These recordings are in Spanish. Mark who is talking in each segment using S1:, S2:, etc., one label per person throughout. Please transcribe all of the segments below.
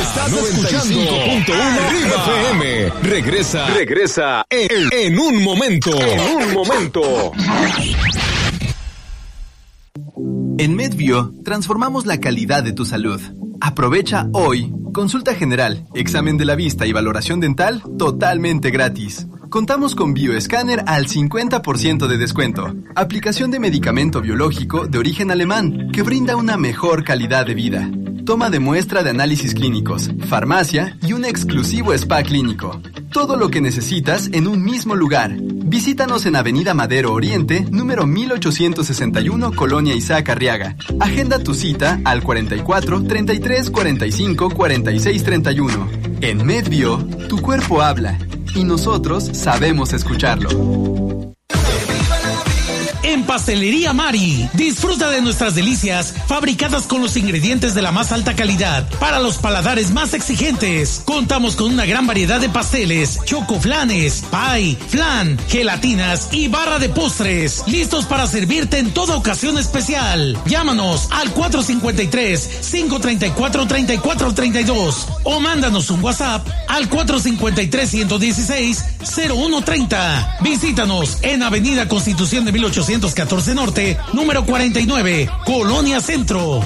S1: Estás escuchando 95.1 FM. Regresa en un momento.
S2: En MedBio, transformamos la calidad de tu salud. Aprovecha hoy consulta general, examen de la vista y valoración dental totalmente gratis. Contamos con bioescáner al 50% de descuento. Aplicación de medicamento biológico de origen alemán que brinda una mejor calidad de vida. Toma de muestra de análisis clínicos, farmacia y un exclusivo spa clínico. Todo lo que necesitas en un mismo lugar. Visítanos en Avenida Madero Oriente, número 1861, Colonia Isaac Arriaga. Agenda tu cita al 44 33 45 46 31. En MedBio, tu cuerpo habla y nosotros sabemos escucharlo.
S3: En Pastelería Mari, disfruta de nuestras delicias fabricadas con los ingredientes de la más alta calidad para los paladares más exigentes. Contamos con una gran variedad de pasteles, chocoflanes, pie, flan, gelatinas y barra de postres, listos para servirte en toda ocasión especial. Llámanos al 453-534-3432 o mándanos un WhatsApp al 453-116-0130. Visítanos en Avenida Constitución de 1814 Norte, número 49, Colonia Centro.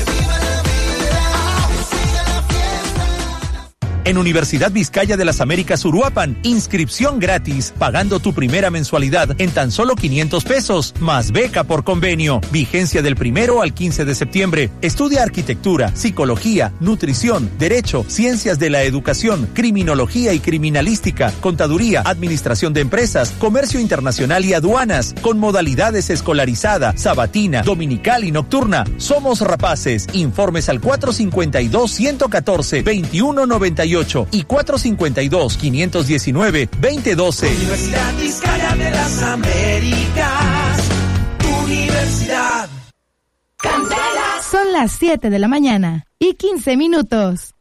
S4: En Universidad Vizcaya de las Américas Uruapan, inscripción gratis, pagando tu primera mensualidad en tan solo 500 pesos, más beca por convenio. Vigencia del 1 al 15 de septiembre. Estudia arquitectura, psicología, nutrición, derecho, ciencias de la educación, criminología y criminalística, contaduría, administración de empresas, comercio internacional y aduanas, con modalidades escolarizada, sabatina, dominical y nocturna. Somos rapaces. Informes al 452-114-2198 y 452-519-2012.
S5: Universidad Vizcaya de las Américas. Universidad. Candela.
S6: Son las 7 de la mañana y 15 minutos.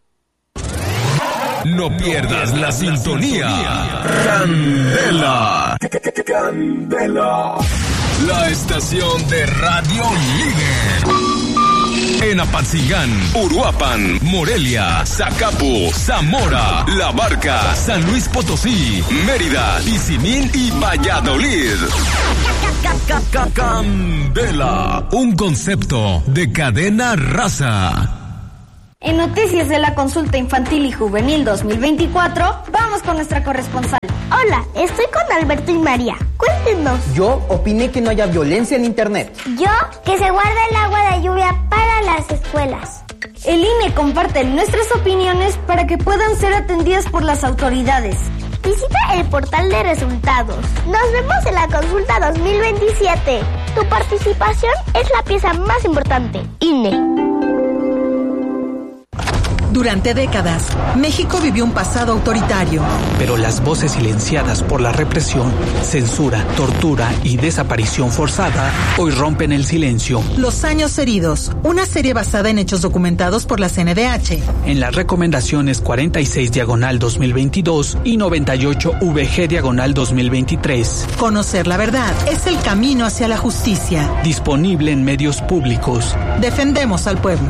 S1: No pierdas la sintonía. Candela. La estación de radio líder. En Apatzingán, Uruapan, Morelia, Zacapu, Zamora, La Barca, San Luis Potosí, Mérida, Tizimín y Valladolid. Candela, un concepto de cadena raza.
S7: En Noticias de la Consulta Infantil y Juvenil 2024, vamos con nuestra corresponsal.
S8: Hola, estoy con Alberto y María. Cuéntenos.
S9: Yo opiné que no haya violencia en internet.
S8: Yo, que se guarde el agua de lluvia para las escuelas.
S7: El INE comparte nuestras opiniones para que puedan ser atendidas por las autoridades.
S8: Visita el portal de resultados. Nos vemos en la consulta 2027. Tu participación es la pieza más importante. INE.
S10: Durante décadas, México vivió un pasado autoritario.
S11: Pero las voces silenciadas por la represión, censura, tortura y desaparición forzada hoy rompen el silencio.
S10: Los años heridos, una serie basada en hechos documentados por la CNDH.
S11: En las recomendaciones 46/2022 y 98/VG/2023.
S10: Conocer la verdad es el camino hacia la justicia.
S11: Disponible en medios públicos.
S10: Defendemos al pueblo.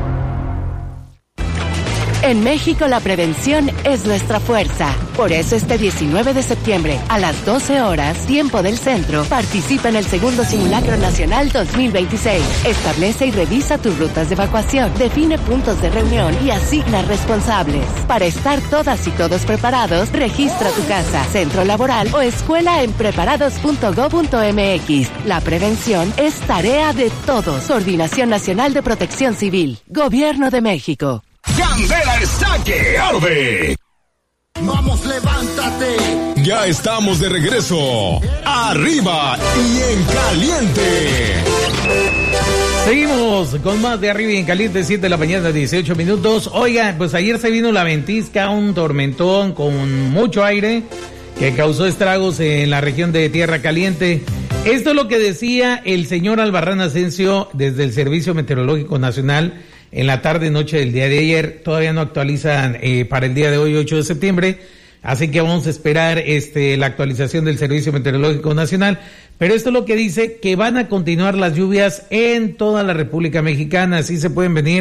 S12: En México la prevención es nuestra fuerza. Por eso este 19 de septiembre a las 12 horas, tiempo del centro, participa en el segundo Simulacro Nacional 2026. Establece y revisa tus rutas de evacuación, define puntos de reunión y asigna responsables. Para estar todas y todos preparados, registra tu casa, centro laboral o escuela en preparados.gov.mx. La prevención es tarea de todos. Coordinación Nacional de Protección Civil. Gobierno de México.
S1: Candela está que arde.
S13: Vamos, levántate.
S1: Ya estamos de regreso. Arriba y en caliente.
S14: Seguimos con más de Arriba y en Caliente, 7 de la mañana, 18 minutos. Oiga, pues ayer se vino la ventisca, un tormentón con mucho aire que causó estragos en la región de Tierra Caliente. Esto es lo que decía el señor Albarrán Asensio desde el Servicio Meteorológico Nacional en la tarde-noche del día de ayer. Todavía no actualizan para el día de hoy, 8 de septiembre, así que vamos a esperar la actualización del Servicio Meteorológico Nacional. Pero esto es lo que dice, que van a continuar las lluvias en toda la República Mexicana. Así se pueden venir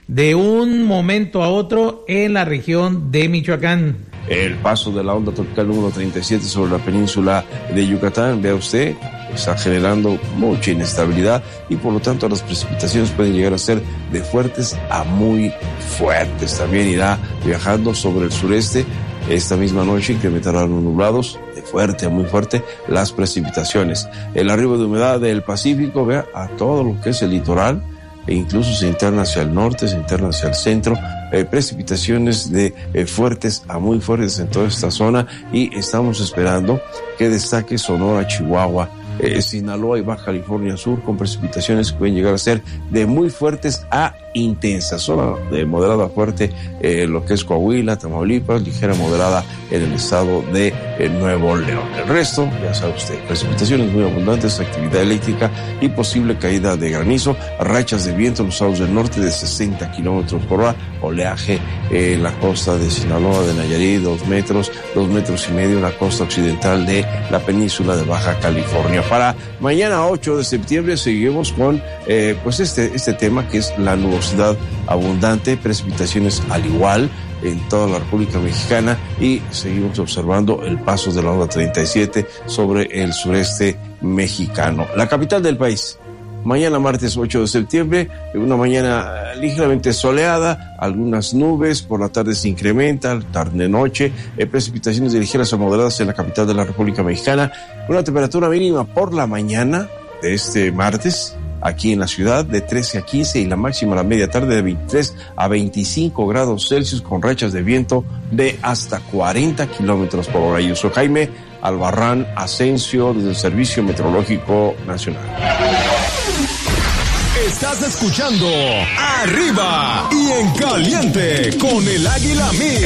S14: de un momento a otro en la región de Michoacán.
S15: El paso de la onda tropical número 37 sobre la península de Yucatán, vea usted, está generando mucha inestabilidad y por lo tanto las precipitaciones pueden llegar a ser de fuertes a muy fuertes. También irá viajando sobre el sureste. Esta misma noche incrementarán los nublados de fuerte a muy fuerte las precipitaciones. El arribo de humedad del Pacífico, vea, a todo lo que es el litoral, e incluso se interna hacia el norte, se interna hacia el centro, precipitaciones de fuertes a muy fuertes en toda esta zona, y estamos esperando que destaque Sonora, Chihuahua, Sinaloa y Baja California Sur, con precipitaciones que pueden llegar a ser de muy fuertes a intensas. Zona de moderada a fuerte lo que es Coahuila, Tamaulipas, ligera moderada en el estado de Nuevo León. El resto, ya sabe usted, precipitaciones muy abundantes, actividad eléctrica y posible caída de granizo, rachas de viento en los estados del norte de 60 kilómetros por hora, oleaje en la costa de Sinaloa, de Nayarit, 2 metros y medio en la costa occidental de la península de Baja California. Para mañana 8 de septiembre seguimos con pues este tema que es la nubosidad abundante, precipitaciones al igual en toda la República Mexicana, y seguimos observando el paso de la onda 37 sobre el sureste mexicano. La capital del país, mañana martes 8 de septiembre, una mañana ligeramente soleada, algunas nubes, por la tarde se incrementa, tarde-noche, precipitaciones de ligeras a moderadas en la capital de la República Mexicana, una temperatura mínima por la mañana de este martes, aquí en la ciudad, de 13 a 15, y la máxima a la media tarde de 23 a 25 grados Celsius, con rachas de viento de hasta 40 kilómetros por hora. Yo soy Jaime Albarrán Asensio, desde el Servicio Meteorológico Nacional.
S1: Estás escuchando Arriba y en Caliente con el Águila Mix.